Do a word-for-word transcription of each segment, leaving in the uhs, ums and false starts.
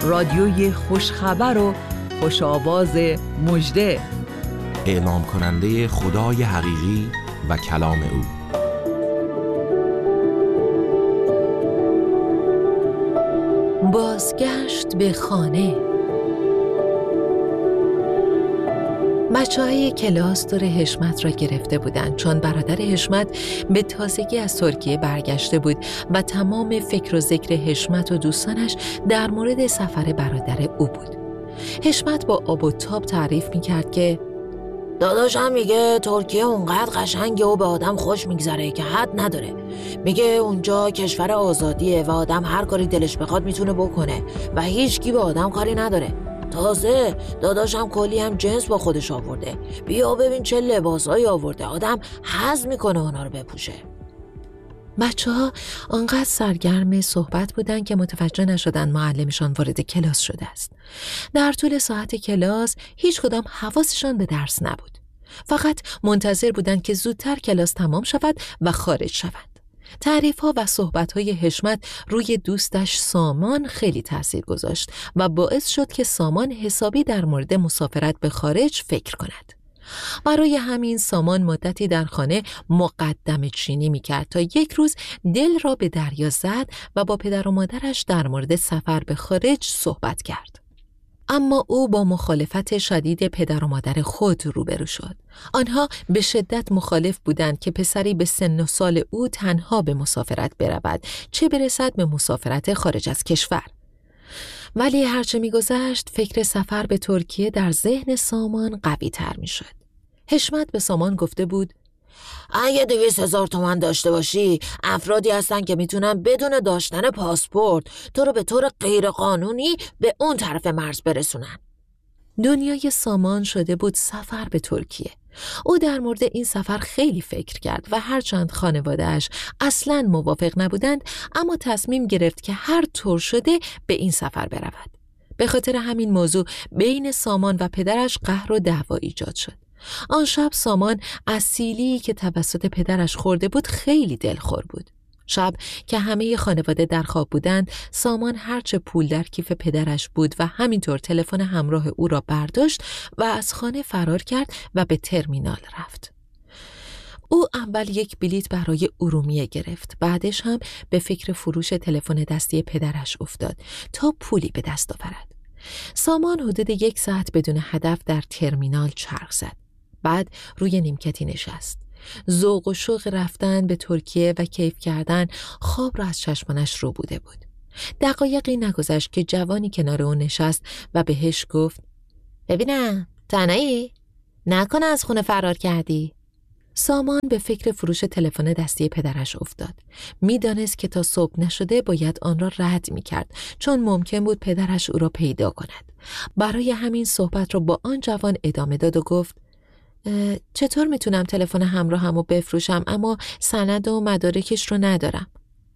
رادیوی خوشخبر و خوش آواز مژده، اعلام کننده خدای حقیقی و کلام او. بازگشت به خانه. بچه‌های کلاس دور حشمت را گرفته بودند، چون برادر حشمت به تازگی از ترکیه برگشته بود و تمام فکر و ذکر حشمت و دوستانش در مورد سفر برادر او بود. حشمت با آب و تاب تعریف می‌کرد که داداشم میگه ترکیه اونقدر قشنگه و به آدم خوش میگذره که حد نداره. میگه اونجا کشور آزادیه و آدم هر کاری دلش بخواد میتونه بکنه و هیچ کی به آدم کاری نداره. تازه داداشم کلی هم جنس با خودش آورده. بیا ببین چه لباسایی آورده، آدم حظ میکنه اونا رو بپوشه. بچه ها آنقدر سرگرم صحبت بودن که متوجه نشدن معلمشان وارد کلاس شده است. در طول ساعت کلاس هیچ کدام حواسشان به درس نبود. فقط منتظر بودند که زودتر کلاس تمام شود و خارج شوند. تعریف‌ها و صحبت‌های حشمت روی دوستش سامان خیلی تأثیر گذاشت و باعث شد که سامان حسابی در مورد مسافرت به خارج فکر کند. برای همین سامان مدتی در خانه مقدمه چینی می‌کرد تا یک روز دل را به دریا زد و با پدر و مادرش در مورد سفر به خارج صحبت کرد. اما او با مخالفت شدید پدر و مادر خود روبرو شد. آنها به شدت مخالف بودند که پسری به سن و سال او تنها به مسافرت برود، چه برسد به مسافرت خارج از کشور. ولی هرچه می‌گذشت فکر سفر به ترکیه در ذهن سامان قوی تر می‌شد. حشمت به سامان گفته بود اگه دویست هزار تومن داشته باشی، افرادی هستن که میتونن بدون داشتن پاسپورت تو رو به طور غیر قانونی به اون طرف مرز برسونن. دنیای سامان شده بود سفر به ترکیه. او در مورد این سفر خیلی فکر کرد و هرچند خانواده‌اش اصلاً موافق نبودند، اما تصمیم گرفت که هر طور شده به این سفر برود. به خاطر همین موضوع بین سامان و پدرش قهر و دعوا ایجاد شد. آن شب سامان از سیلی که توسط پدرش خورده بود خیلی دلخور بود. شب که همه خانواده در خواب بودند، سامان هرچه پول در کیف پدرش بود و همینطور تلفن همراه او را برداشت و از خانه فرار کرد و به ترمینال رفت. او اول یک بلیت برای ارومیه گرفت، بعدش هم به فکر فروش تلفن دستی پدرش افتاد تا پولی به دست آورد. سامان حدود یک ساعت بدون هدف در ترمینال چرخ زد. بعد روی نیمکتی نشست. ذوق و شوق رفتن به ترکیه و کیف کردن خواب را از چشمانش رو بوده بود. دقایقی نگذشت که جوانی کنار او نشست و بهش گفت ببینم تنهایی؟ نکنه از خونه فرار کردی؟ سامان به فکر فروش تلفن دستی پدرش افتاد. میدانست که تا صبح نشده باید آن را رد می‌کرد، چون ممکن بود پدرش او را پیدا کند. برای همین صحبت را با آن جوان ادامه داد و گفت چطور میتونم تلفن همراهمو بفروشم اما سند و مدارکش رو ندارم؟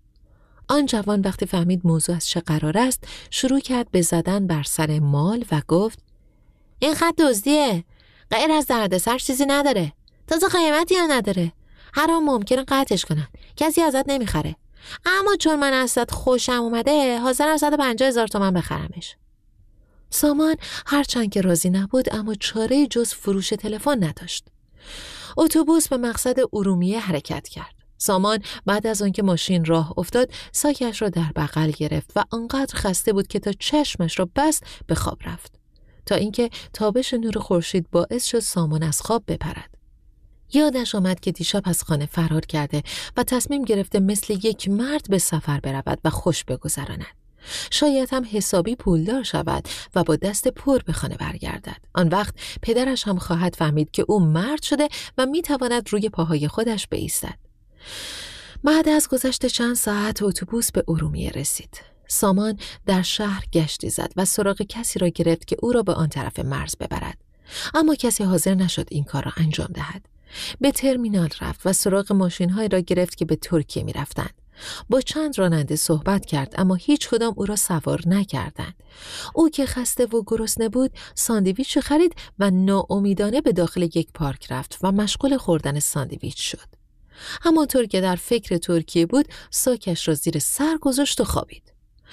آن جوان وقتی فهمید موضوع از چه قرار است شروع کرد به زدن بر سر مال و گفت این خط دزدیه، غیر از دردسر چیزی نداره، تازه قیمتی هم نداره، هر آن ممکنه قطعش کنن، کسی ازت نمیخره، اما چون من ازت خوشم اومده حاضرم صد و پنجاه هزار تومن بخرمش. سامان هرچند که راضی نبود اما چاره جز فروش تلفن نداشت. اتوبوس به مقصد ارومیه حرکت کرد. سامان بعد از آنکه ماشین راه افتاد ساکش را در بغل گرفت و آنقدر خسته بود که تا چشمش را بست به خواب رفت، تا اینکه تابش نور خورشید باعث شد سامان از خواب بپرد. یادش آمد که دیشب از خانه فرار کرده و تصمیم گرفته مثل یک مرد به سفر برود و خوش بگذراند. شاید هم حسابی پولدار شود و با دست پر به خانه برگردد. آن وقت پدرش هم خواهد فهمید که او مرد شده و میتواند روی پاهای خودش بایستد. بعد از گذشت چند ساعت اتوبوس به ارومیه رسید. سامان در شهر گشتی زد و سراغ کسی را گرفت که او را به آن طرف مرز ببرد، اما کسی حاضر نشد این کار را انجام دهد. به ترمینال رفت و سراغ ماشین‌هایی را گرفت که به ترکیه می‌رفتند. با چند راننده صحبت کرد اما هیچ کدام او را سوار نکردند. او که خسته و گرسنه بود ساندویچ خرید و ناامیدانه به داخل یک پارک رفت و مشغول خوردن ساندویچ شد. همانطور که در فکر ترکیه بود ساکش را زیر سر گذاشت و خوابید.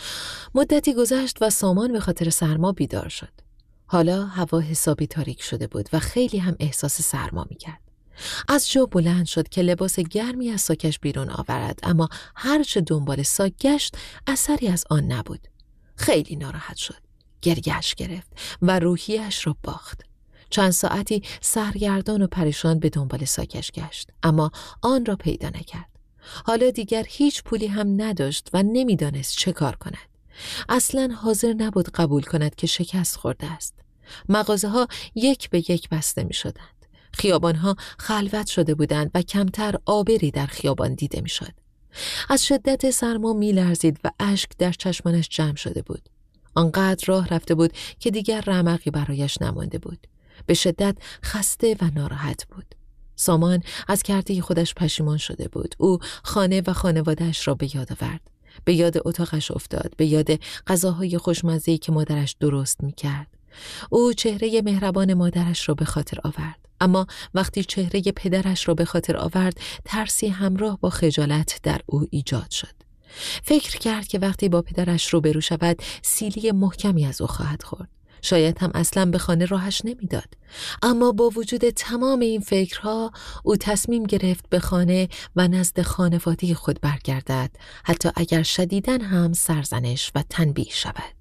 مدتی گذشت و سامان به خاطر سرما بیدار شد. حالا هوا حسابی تاریک شده بود و خیلی هم احساس سرما می‌کرد. از جا بلند شد که لباس گرمی از ساکش بیرون آورد، اما هرچه دنبال ساک گشت اثری از آن نبود. خیلی ناراحت شد. گریه‌اش گرفت و روحیش را باخت. چند ساعتی سرگردان و پریشان به دنبال ساکش گشت، اما آن را پیدا نکرد. حالا دیگر هیچ پولی هم نداشت و نمیدانست چه کار کند. اصلاً حاضر نبود قبول کند که شکست خورده است. مغازه ها یک به یک بسته می شدند. خیابان ها خلوت شده بودند و کمتر آبری در خیابان دیده می شد. از شدت سرما می لرزید و اشک در چشمانش جمع شده بود. آنقدر راه رفته بود که دیگر رمقی برایش نمانده بود. به شدت خسته و ناراحت بود. سامان از کرده خودش پشیمان شده بود. او خانه و خانواده‌اش را به یاد آورد. به یاد اتاقش افتاد، به یاد غذاهای خوشمزه‌ای که مادرش درست می‌کرد. او چهره مهربان مادرش را به خاطر آورد. اما وقتی چهره پدرش را به خاطر آورد، ترسی همراه با خجالت در او ایجاد شد. فکر کرد که وقتی با پدرش روبرو شود، سیلی محکمی از او خواهد خورد. شاید هم اصلاً به خانه راهش نمیداد. اما با وجود تمام این فکرها، او تصمیم گرفت به خانه و نزد خانواده خود برگردد، حتی اگر شدیداً هم سرزنش و تنبیه شود.